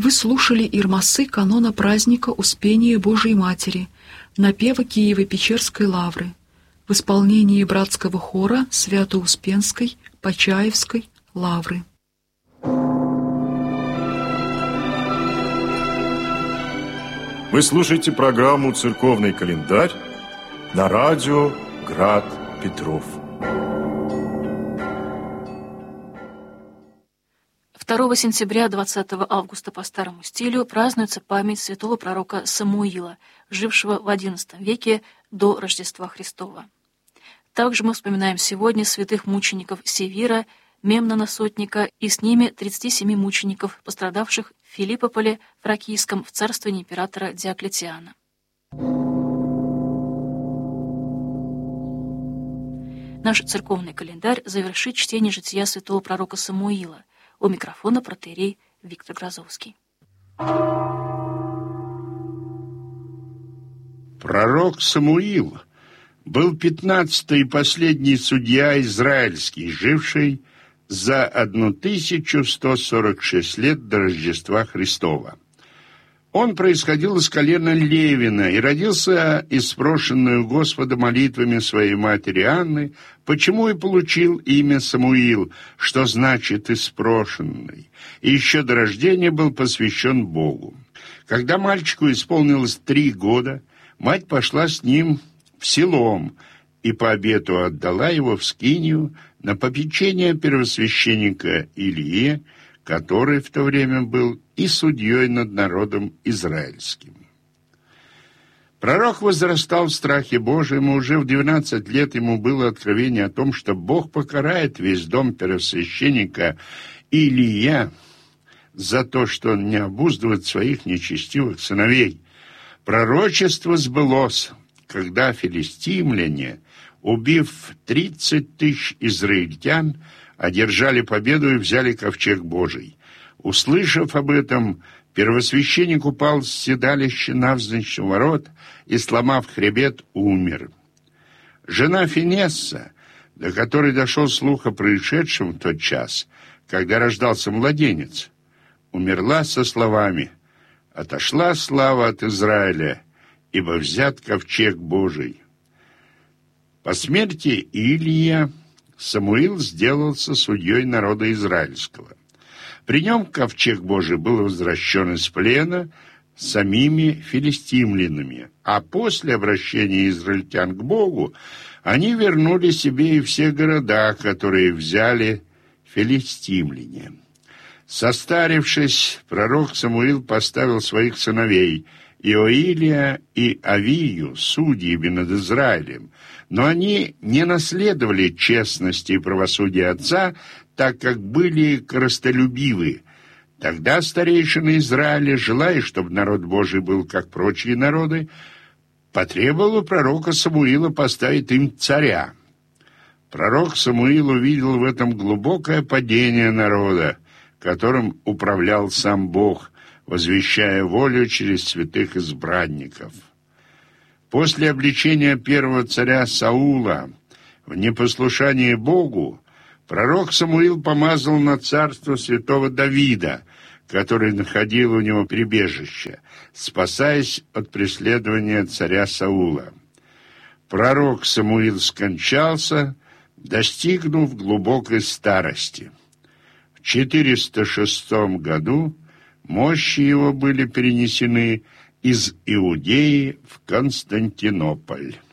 Вы слушали ирмасы канона праздника Успения Божией Матери, напева Киево-Печерской лавры в исполнении братского хора Свято-Успенской Почаевской лавры. Вы слушаете программу «Церковный календарь» на радио «Град Петров». 2 сентября 20 августа по старому стилю празднуется память святого пророка Самуила, жившего в XI веке до Рождества Христова. Также мы вспоминаем сегодня святых мучеников Севира, Мемнона Сотника и с ними 37 мучеников, пострадавших в Филиппополе Фракийском в царствовании императора Диоклетиана. Наш церковный календарь завершит чтение жития святого пророка Самуила. У микрофона протоиерей Виктор Грозовский. Пророк Самуил был 15-й и последний судья израильский, живший за 1146 лет до Рождества Христова. Он происходил из колена Левина и родился испрошенную Господа молитвами своей матери Анны, почему и получил имя Самуил, что значит «испрошенный», и еще до рождения был посвящен Богу. Когда мальчику исполнилось 3 года, мать пошла с ним в Силом и по обету отдала его в скинию на попечение первосвященника Илии, который в то время был и судьей над народом израильским. Пророк возрастал в страхе Божьем, и уже в 12 лет ему было откровение о том, что Бог покарает весь дом первосвященника Илия за то, что он не обуздывает своих нечестивых сыновей. Пророчество сбылось, когда филистимляне, убив 30 тысяч израильтян, одержали победу и взяли ковчег Божий. Услышав об этом, первосвященник упал с седалища навзничь у ворот и, сломав хребет, умер. Жена Финесса, до которой дошел слух о происшедшем в тот час, когда рождался младенец, умерла со словами: «Отошла слава от Израиля, ибо взят ковчег Божий». По смерти Илия Самуил сделался судьей народа израильского. При нем ковчег Божий был возвращен из плена самими филистимлянами, а после обращения израильтян к Богу они вернули себе и все города, которые взяли филистимляне. Состарившись, пророк Самуил поставил своих сыновей Иоилия и Авию судьями над Израилем, но они не наследовали честности и правосудия отца, так как были корыстолюбивы. Тогда старейшины Израиля, желая, чтобы народ Божий был как прочие народы, потребовал у пророка Самуила поставить им царя. Пророк Самуил увидел в этом глубокое падение народа, которым управлял сам Бог, возвещая волю через святых избранников. После обличения первого царя Саула в непослушании Богу, пророк Самуил помазал на царство святого Давида, который находил у него прибежище, спасаясь от преследования царя Саула. Пророк Самуил скончался, достигнув глубокой старости. В 406 году мощи его были перенесены из Иудеи в Константинополь.